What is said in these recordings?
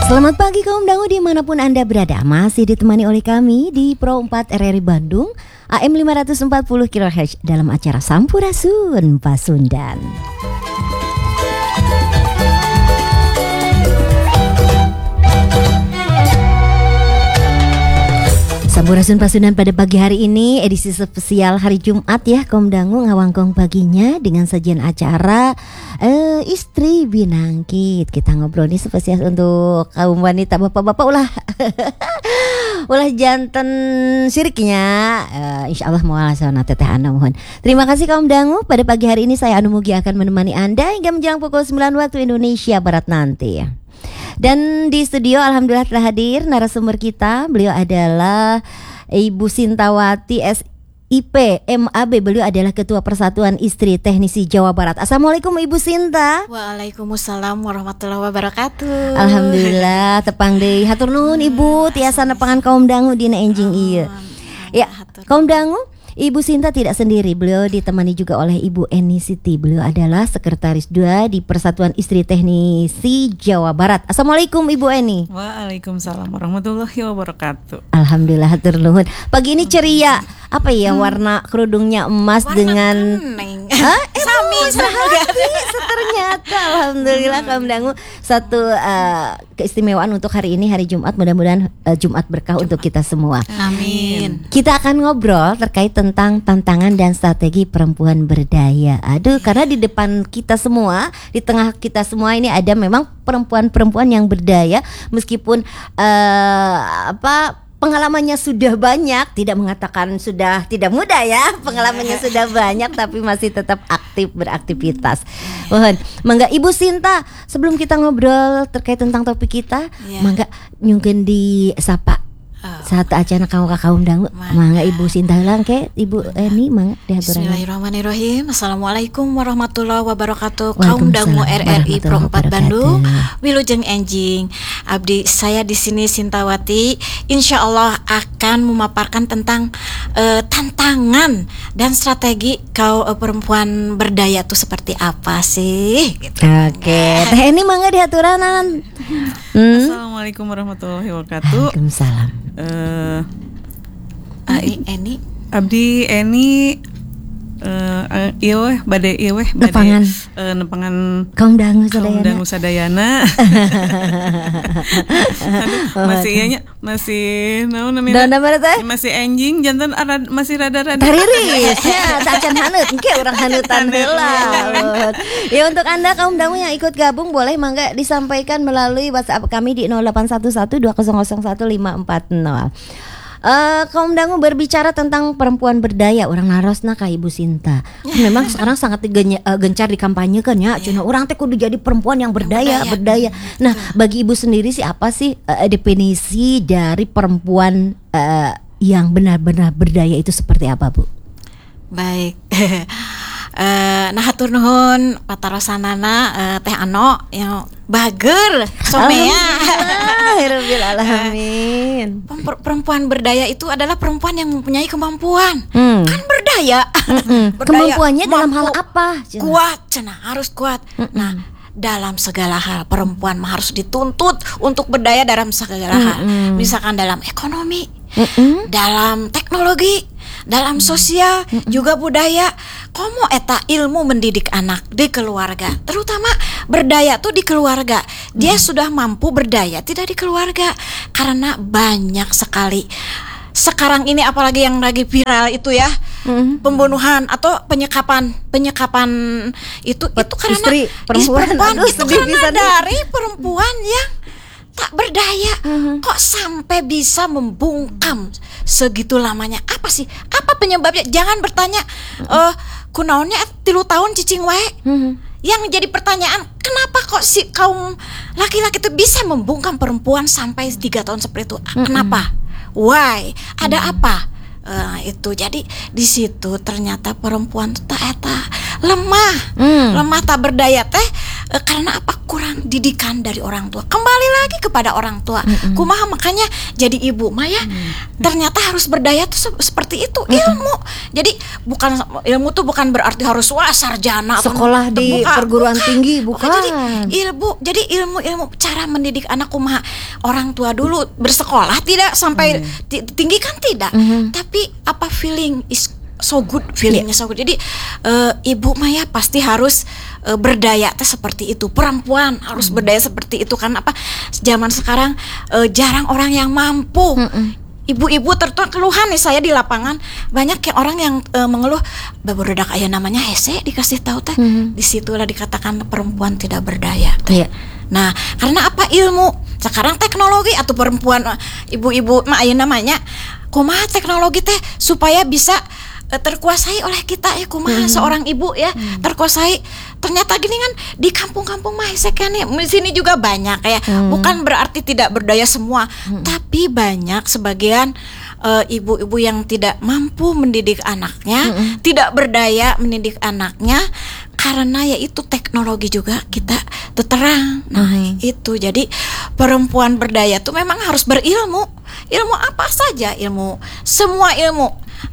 Selamat pagi kaum dangu dimanapun Anda berada. Masih ditemani oleh kami di Pro 4 RRI Bandung AM 540 kHz dalam acara Sampurasun Pasundan. Sampurasun Pasundan pada pagi hari ini edisi spesial hari Jumat ya kaum dangu ngawangkong paginya dengan sajian acara istri binangkit. Kita ngobrol nih spesial untuk kaum wanita bapak-bapak ulah jantan siriknya insya Allah mau alasana teteh Anda mohon. Terima kasih kaum dangu. Pada pagi hari ini saya Anu Mugi akan menemani Anda hingga menjelang pukul 9 waktu Indonesia Barat nanti. Dan di studio alhamdulillah telah hadir narasumber kita. Beliau adalah Ibu Sintawati SIP MAB. Beliau adalah Ketua Persatuan Istri Teknisi Jawa Barat. Assalamualaikum Ibu Sinta. Waalaikumsalam warahmatullahi wabarakatuh. Alhamdulillah tepang deui. Hatur nuhun Ibu tiasa nepangan kaum dangu dina enjing ieu. Ya, kaum dangu, Ibu Sinta tidak sendiri, beliau ditemani juga oleh Ibu Eni Siti. Beliau adalah Sekretaris 2 di Persatuan Istri Teknisi Jawa Barat. Assalamualaikum Ibu Eni. Waalaikumsalam warahmatullahi wabarakatuh. Alhamdulillah hatur nuhun. Pagi ini ceria. Apa ya warna kerudungnya emas warna dengan sami ternyata alhamdulillah kaum dangu satu keistimewaan untuk hari ini hari Jumat. Mudah-mudahan Jumat berkah untuk kita semua. Amin. Kita akan ngobrol terkait tentang tantangan dan strategi perempuan berdaya. Aduh, karena di depan kita semua, di tengah kita semua ini ada memang perempuan-perempuan yang berdaya meskipun pengalamannya sudah banyak, tidak mengatakan sudah tidak muda ya, pengalamannya sudah banyak tapi masih tetap aktif beraktivitas. Mohon, mangga Ibu Sinta, sebelum kita ngobrol terkait tentang topik kita, mangga nyungkeun di sapa saat acara kaum dangu, mangga Ibu Sinta heula ke Ibu Eni mangga diaturan. Bismillahirrahmanirrahim. Assalamualaikum warahmatullahi wabarakatuh. Kaum dangu RRI Pro 4 Bandung, wilujeng enjing. Abdi saya di sini Sintawati, insya Allah akan memaparkan tentang tantangan dan strategi perempuan berdaya itu seperti apa sih? Gitu. Oke, Teh Eni mangga diaturanan. Assalamualaikum warahmatullahi wabarakatuh. Waalaikumsalam. Eni Abdi Eni bade nepangan kaum dangu sadayana. masih naon namanya? Masih enjing jantan masih rada-rada tariris ya tacan haneut engke urang haneutan heula. Ya untuk Anda kaum dangu yang ikut gabung boleh mangga disampaikan melalui WhatsApp kami di 0811200540. Kaum dangu berbicara tentang perempuan berdaya, orang narosna ka Ibu Sinta. Memang sekarang sangat gencar dikampanyekan ya. Cina orang teh kudu jadi perempuan yang berdaya. Nah, bagi Ibu sendiri sih apa sih definisi dari perempuan yang benar-benar berdaya itu seperti apa, Bu? Baik. Nah hatur nuhun patarosanana Teh Ano yang bager somea. Alhamdulillah alamin. Perempuan berdaya itu adalah perempuan yang mempunyai kemampuan. Kan berdaya. Kemampuannya dalam hal apa? Kuat, harus kuat. Nah, dalam segala hal perempuan harus dituntut untuk berdaya dalam segala hal. Misalkan dalam ekonomi, dalam teknologi, dalam sosial, juga budaya. Komo eta ilmu mendidik anak di keluarga, terutama berdaya tuh di keluarga. Dia sudah mampu berdaya tidak di keluarga, karena banyak sekali sekarang ini apalagi yang lagi viral itu ya, pembunuhan atau penyekapan itu karena istri perempuan itu karena dari perempuan yang tak berdaya. Kok sampai bisa membungkam segitu lamanya? Apa sih? Apa penyebabnya? Jangan bertanya kunaonnya 3 tahun cicing wae. Yang jadi pertanyaan, kenapa kok si kaum laki-laki itu bisa membungkam perempuan sampai 3 tahun seperti itu? Kenapa? Why? Ada apa? Itu jadi di situ ternyata perempuan tak eta lemah tak berdaya teh karena apa? Kurang didikan dari orang tua. Kembali lagi kepada orang tua. Kumaha makanya jadi ibu Maya ternyata harus berdaya tuh seperti itu ilmu. Jadi ilmu tuh bukan berarti harus sarjana sekolah di perguruan tinggi, bukan. Jadi ilmu cara mendidik anak kumaha. Orang tua dulu bersekolah tidak sampai tinggi kan tidak. Tapi apa feeling is so good, feelingnya so good. Jadi ibu Maya pasti harus berdaya teh seperti itu. Perempuan harus berdaya seperti itu. Karena apa? Zaman sekarang jarang orang yang mampu. Ibu-ibu keluhan nih saya di lapangan banyak kayak orang yang mengeluh barudak aya namanya hese dikasih tahu teh disitulah dikatakan perempuan tidak berdaya teh. Nah karena apa? Ilmu sekarang teknologi atau perempuan ibu-ibu mah aya namanya kumaha teknologi teh supaya bisa terkuasai oleh kita ya kumaha seorang ibu ya terkuasai. Ternyata gini kan di kampung-kampung mah sekene di sini juga banyak ya. Bukan berarti tidak berdaya semua, tapi banyak sebagian ibu-ibu yang tidak mampu mendidik anaknya, tidak berdaya mendidik anaknya karena yaitu teknologi juga kita terterang. Nah, itu jadi perempuan berdaya tuh memang harus berilmu. Ilmu apa saja, semua ilmu.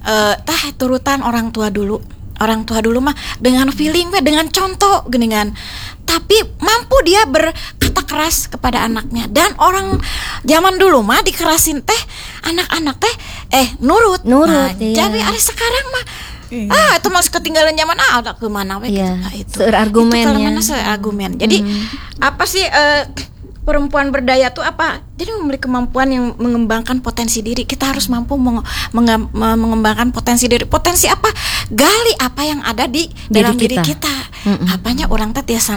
Turutan orang tua dulu. Orang tua dulu mah dengan feeling, dengan contoh, geningan. Tapi mampu dia berkata keras kepada anaknya. Dan orang zaman dulu mah dikerasin teh anak-anak teh nurut. Nah, iya. Jadi hari sekarang mah itu masih ketinggalan zaman ada kemana gitu. Nah, itu argumennya. Itu argumen. Jadi apa sih perempuan berdaya tuh apa? Jadi memiliki kemampuan yang mengembangkan potensi diri. Kita harus mampu mengembangkan potensi diri. Potensi apa? Gali apa yang ada di dalam diri kita. Apanya orang teh tiasa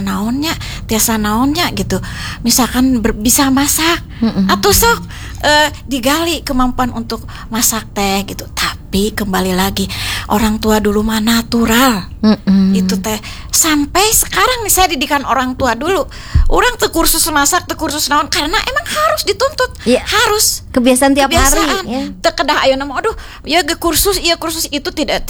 naonnya gitu. Misalkan bisa masak atau sok digali kemampuan untuk masak teh gitu. Tapi kembali lagi orang tua dulu mah natural. Itu teh sampai sekarang nih saya didikan orang tua dulu. Orang tuh kursus masak, tuh kursus naon karena emang harus dituntut. Harus kebiasaan tiap hari ya. Kedah ayo nama aduh ya kursus itu tidak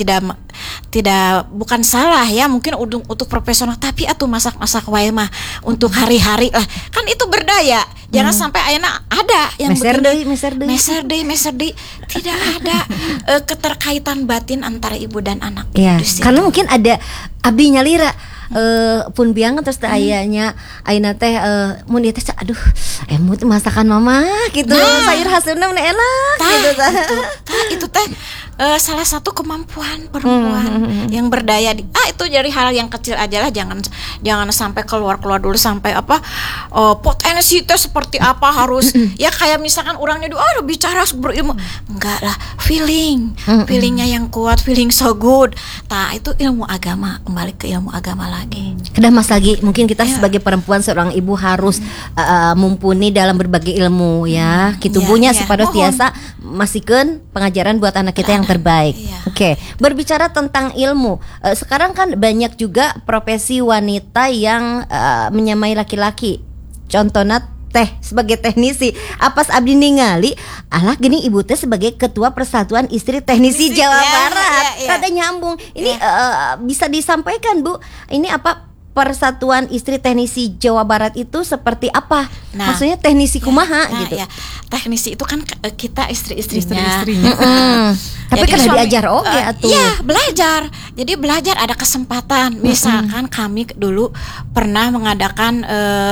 bukan salah ya, mungkin untuk profesional, tapi atuh masak wae mah untuk hari-hari lah. Kan itu berdaya. Jangan sampai ayeuna ada yang meser deui. Tidak ada keterkaitan batin antara ibu dan anak. Ya, karena mungkin ada abdi nyalira pun biang terus ayahnya ayeuna teh mun ieu teh aduh emut masakan mama gitu. Sayur hasilna enak gitu. Itu teh salah satu kemampuan perempuan yang berdaya itu dari hal yang kecil aja lah, jangan sampai keluar dulu sampai apa potensi itu seperti apa harus ya kayak misalkan orangnya bicara berilmu, enggak lah, feelingnya yang kuat, feeling so good. Itu ilmu agama, kembali ke ilmu agama lagi. Kedah Mas lagi mungkin kita sebagai perempuan seorang ibu harus mumpuni dalam berbagai ilmu ya gitu punya sepados tiasa masihkeun pengajaran buat anak kita yang terbaik. Oke, berbicara tentang ilmu, sekarang kan banyak juga profesi wanita yang menyamai laki-laki. Contohnya teh sebagai teknisi. Apas abdi ningali alah gini ibu teh sebagai ketua Persatuan Istri Teknisi Jawa Barat. Rada nyambung. Ini bisa disampaikan Bu, ini apa Persatuan Istri Teknisi Jawa Barat itu seperti apa? Maksudnya teknisi kumaha gitu. Teknisi itu kan kita istri-istrinya. Tapi kan diajar atuh. Iya, belajar. Jadi belajar ada kesempatan. Misalkan kami dulu pernah mengadakan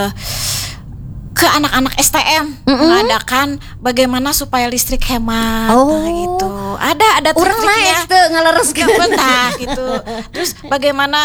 ke anak-anak STM mengadakan bagaimana supaya listrik hemat gitu. Ada urang naik teu ngalereskeun gitu. Terus bagaimana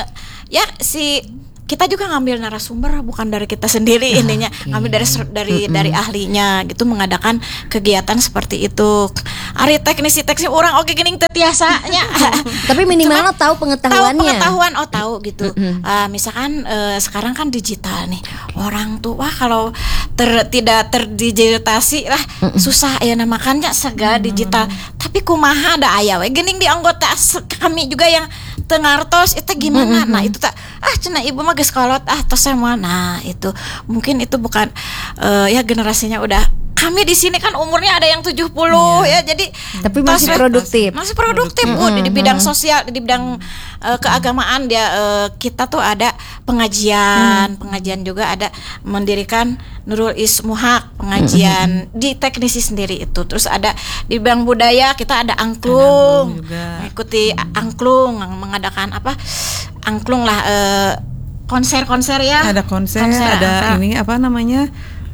kita juga ngambil narasumber bukan dari kita sendiri intinya, ngambil dari ahlinya gitu, mengadakan kegiatan seperti itu. Ari teknisi orang geuning teu tiasanya. Tapi minimal tahu pengetahuannya. Tahu gitu. Misalkan sekarang kan digital nih. Orang tuh kalau tidak terdigitalisasi lah susah ya makanya segala digital. Tapi kumaha ada aya we geuning di anggota kami juga yang tengartos itu gimana. Nah itu cenah ibu mah geus kolot tos semua. Nah itu mungkin itu bukan generasinya udah kami di sini kan umurnya ada yang 70 ya, jadi tapi masih produktif. Masih produktif Bu, di bidang sosial, di bidang keagamaan dia kita tuh ada pengajian juga ada mendirikan Nurul Ismuhaq pengajian di teknisi sendiri itu. Terus ada di bidang budaya kita ada angklung mengikuti angklung, mengadakan angklung lah, konser-konser ya. Ada konser ada ini apa namanya?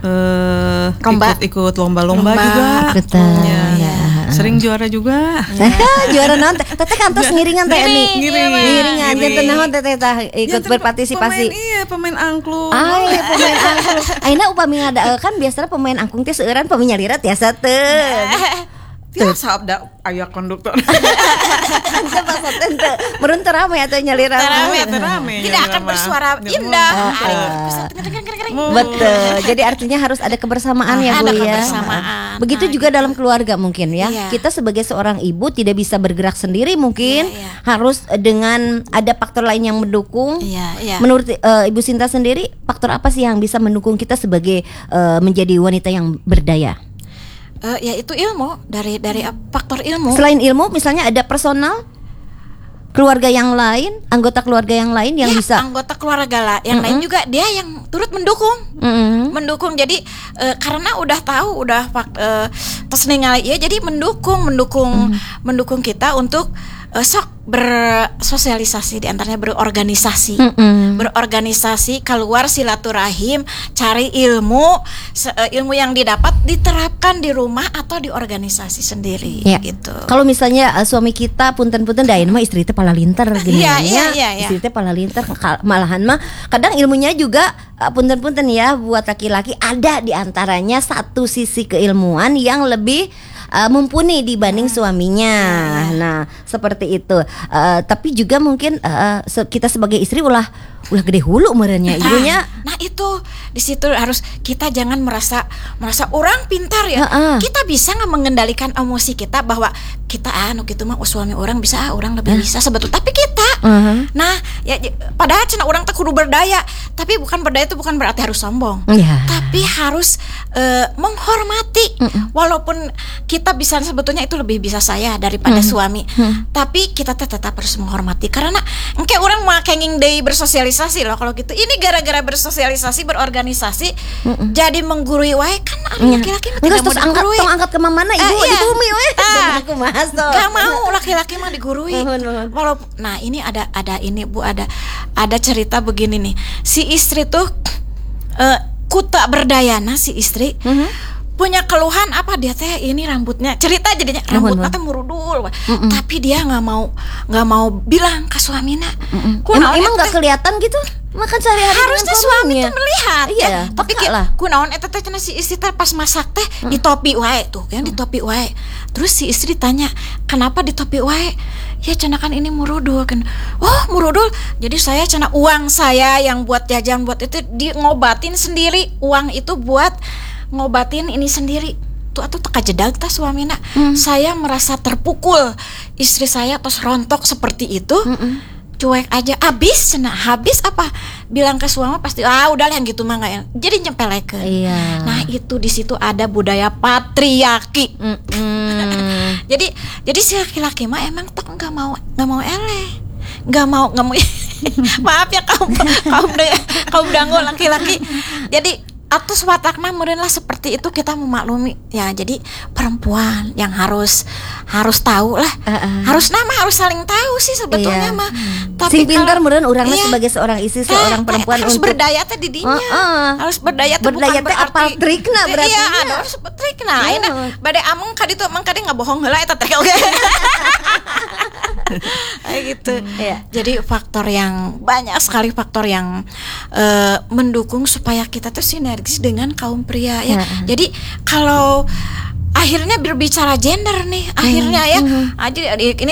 Ikut lomba-lomba juga. Betul. Ya. Sering juara juga. Juara naon teh? Teteh kantos ngiringan teh ini. Ngiringan janten naon teteh ikut berpartisipasi. Pemain angklung. Iya pemain angklung. Ayeuna upami ngada kan biasanya pemain angklung teh seueuran pami nyalira tiasa teu. Tiasa da aya konduktor. Anta pasoten teu meureun teu rame atuh nyalira. Rame. Tidak akan bersuara indah. Betul. Jadi artinya harus ada kebersamaan ya Bu ya. Kebersamaan. Begitu juga dalam keluarga mungkin ya. Kita sebagai seorang ibu tidak bisa bergerak sendiri mungkin. Harus dengan ada faktor lain yang mendukung. Menurut Ibu Sinta sendiri, faktor apa sih yang bisa mendukung kita sebagai menjadi wanita yang berdaya? Ya itu ilmu, dari faktor ilmu. Selain ilmu, misalnya ada personal, keluarga yang lain, anggota keluarga yang lain yang bisa. Anggota keluarga lah, yang lain juga dia yang turut mendukung, mendukung. Jadi karena udah tahu, terus ningali ya, jadi mendukung kita untuk sok bersosialisasi, diantaranya berorganisasi, keluar silaturahim, cari ilmu yang didapat diterapkan di rumah atau di organisasi sendiri gitu. Kalau misalnya suami kita punten-punten dain mah istri teh pala linter gini istri teh pala linter, malahan mah kadang ilmunya juga punten-punten ya buat laki-laki ada diantaranya satu sisi keilmuan yang lebih mumpuni dibanding suaminya. Nah, seperti itu. Tapi juga mungkin kita sebagai istri ulah gede hulu merenya ibunya. Nah, itu di situ harus kita jangan merasa orang pintar ya. Kita bisa nggak mengendalikan emosi kita bahwa kita gitu mah suami orang bisa, orang lebih bisa sebetulnya. Tapi kita nah, ya padahal cenah orang teh kudu berdaya, tapi berdaya itu bukan berarti harus sombong. Tapi harus menghormati. Walaupun kita bisa sebetulnya itu lebih bisa saya daripada suami. Tapi kita tetap harus menghormati karena engke orang mah kenging deui bersosialisasi loh kalau gitu. Ini gara-gara bersosialisasi, berorganisasi jadi menggurui wae kan laki-laki mah tidak mau digurui. Angkat ke mamana ibu di bumi we. Aku masuk. Gak mau laki-laki mah digurui. Walaupun nah ini ada ini Bu, ada cerita begini nih. Si istri tuh kuta berdayana si istri. Punya keluhan apa dia teh ini rambutnya cerita jadinya rambutnya teh murudul, tapi dia nggak mau bilang ke suaminya. Emang nggak kelihatan gitu? Makan sehari-hari harusnya suami tuh melihat. Tapi kunaon eta teh cenah si istri teh pas masak teh ditopi wae tuh, yang ditopi wae. Terus si istri tanya, "Kenapa ditopi wae?" Ya cenah kan ini murudul kan. Oh, murudul. Jadi saya cenah uang saya yang buat jajan buat itu ngobatin sendiri. Uang itu buat ngobatin ini sendiri tuh atau teka jedag tas suamina. Saya merasa terpukul, istri saya terus rontok seperti itu. Cuek aja, habis apa bilang ke suami pasti udah yang gitu mah nggak, jadi nyempelekeun. Nah itu di situ ada budaya patriarki. jadi si laki-laki mah emang tok nggak mau eleh, nggak mau maaf ya kaum dangu laki-laki. Jadi atus watakna meureun lah seperti itu kita memaklumi ya. Jadi perempuan yang harus tahu lah, harus saling tahu sih sebetulnya mah. Tapi sing pintar meureun urangna sebagai seorang istri, seorang perempuan harus untuk berdaya teh di dinya. Harus berdaya teh bukan berarti apal trikna berarti. Iya, harus trikna. Ayeuna bade ameng ka ditu emang kade ngabohong heula eta teh oge. Kayak gitu. Jadi banyak sekali faktor yang mendukung supaya kita tuh sinergis dengan kaum pria ya. Jadi kalau akhirnya berbicara gender nih akhirnya ya. Jadi ini